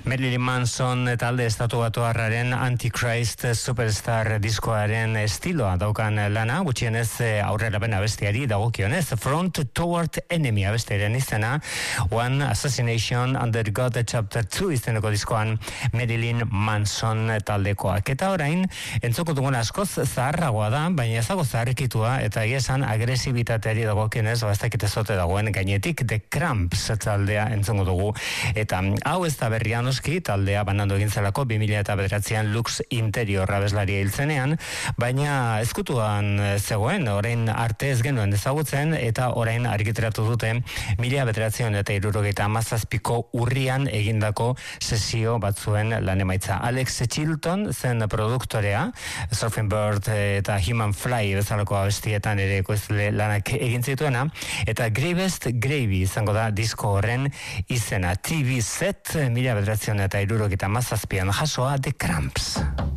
Marilyn Manson talde estatubatuarraren Antichrist Superstar diskoaren estiloa daukan lana, gutxienez aurrerapen abestiari dagokionez. Front Toward Enemy abestiaren izena, One Assassination Under God Chapter 2 izeneko diskoan Marilyn Manson taldekoak. Eta orain, entzoko dugun askoz zaharragoa da, baina ezago zaharrikitua eta egia esan agresibitateari dagokionez, bastakite zote dagoen gainetik The Cramps taldea entzongo dugu. Eta hau ez da berrian oski, taldea banandu egin zelako 2009an Lux Interior abeslaria hiltzenean, baina ezkutuan zegoen, orain arte ez genuen ezagutzen, eta orain argiteratu dute 1977ko urrian egindako sesio batzuen lan emaitza. Alex Chilton zen produktorea, Surfing Bird eta Human Fly bezalako abestietan ere ekoizle lanak egin zituena, eta Gravest Gravy izango da disko horren izena. TV Set 1977an jasoa The Cramps.